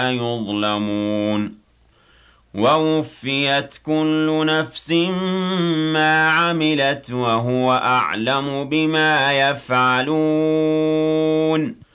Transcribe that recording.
يظلمون ووفيت كل نفس ما عملت وهو أعلم بما يفعلون